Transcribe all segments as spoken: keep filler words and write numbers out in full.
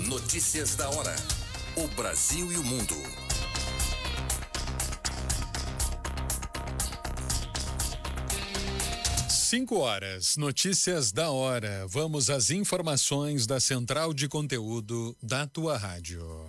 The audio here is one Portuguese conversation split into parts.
Notícias da hora. O Brasil e o mundo. Cinco horas, notícias da hora. Vamos às informações da Central de Conteúdo da tua rádio.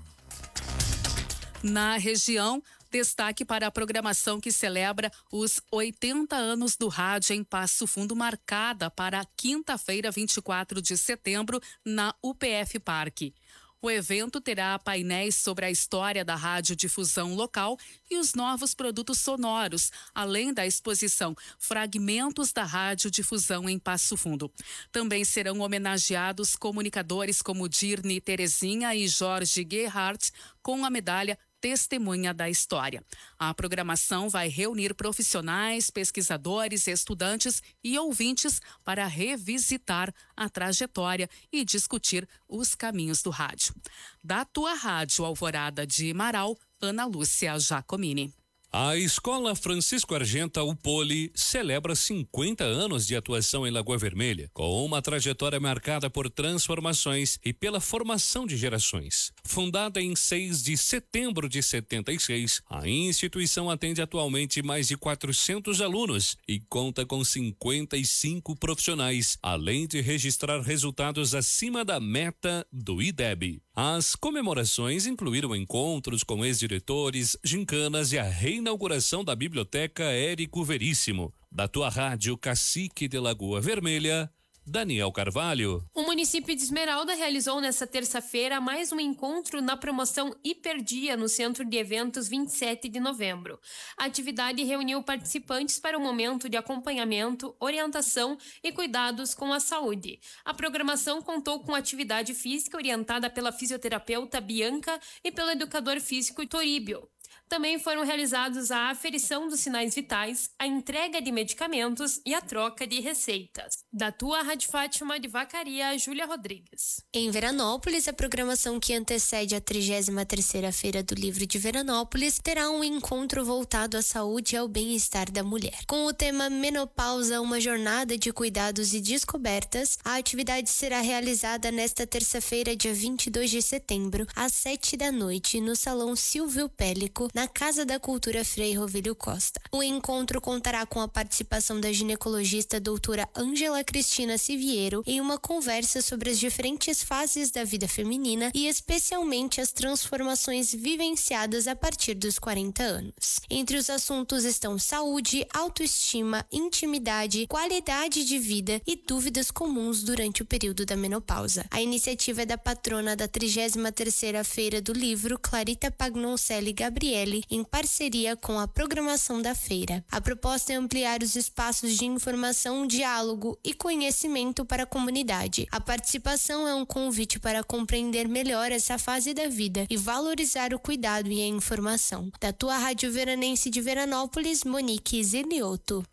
Na região, destaque para a programação que celebra os oitenta anos do rádio em Passo Fundo, marcada para quinta-feira, vinte e quatro de setembro, na U P F Parque. O evento terá painéis sobre a história da radiodifusão local e os novos produtos sonoros, além da exposição Fragmentos da Radiodifusão em Passo Fundo. Também serão homenageados comunicadores como Dirne Terezinha e Jorge Gerhardt com a medalha Testemunha da História. A programação vai reunir profissionais, pesquisadores, estudantes e ouvintes para revisitar a trajetória e discutir os caminhos do rádio. Da tua rádio Alvorada de Marau, Ana Lúcia Giacomini. A Escola Francisco Argenta Upoli celebra cinquenta anos de atuação em Lagoa Vermelha, com uma trajetória marcada por transformações e pela formação de gerações. Fundada em seis de setembro de setenta e seis, a instituição atende atualmente mais de quatrocentos alunos e conta com cinquenta e cinco profissionais, além de registrar resultados acima da meta do I D E B. As comemorações incluíram encontros com ex-diretores, gincanas e a reinauguração da Biblioteca Érico Veríssimo. Da tua rádio Cacique de Lagoa Vermelha, Daniel Carvalho. O município de Esmeralda realizou nesta terça-feira mais um encontro na promoção Hiperdia no Centro de Eventos vinte e sete de novembro. A atividade reuniu participantes para um momento de acompanhamento, orientação e cuidados com a saúde. A programação contou com atividade física orientada pela fisioterapeuta Bianca e pelo educador físico Toríbio. Também foram realizados a aferição dos sinais vitais, a entrega de medicamentos e a troca de receitas. Da tua Rádio Fátima de Vacaria, Júlia Rodrigues. Em Veranópolis, a programação que antecede a trigésima terceira Feira do Livro de Veranópolis terá um encontro voltado à saúde e ao bem-estar da mulher. Com o tema Menopausa, uma jornada de cuidados e descobertas, a atividade será realizada nesta terça-feira, dia vinte e dois de setembro, às sete da noite, no Salão Silvio Pélico, na Casa da Cultura Frei Rovílio Costa. O encontro contará com a participação da ginecologista doutora Ângela Cristina Siviero em uma conversa sobre as diferentes fases da vida feminina e especialmente as transformações vivenciadas a partir dos quarenta anos. Entre os assuntos estão saúde, autoestima, intimidade, qualidade de vida e dúvidas comuns durante o período da menopausa. A iniciativa é da patrona da trigésima terceira Feira do Livro, Clarita Pagnoncelli Gabriele, em parceria com a programação da feira. A proposta é ampliar os espaços de informação, diálogo e conhecimento para a comunidade. A participação é um convite para compreender melhor essa fase da vida e valorizar o cuidado e a informação. Da tua Rádio Veranense de Veranópolis, Monique Zilioto.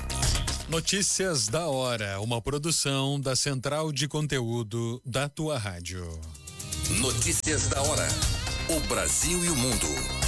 Notícias da hora, uma produção da Central de Conteúdo da tua rádio. Notícias da hora. O Brasil e o mundo.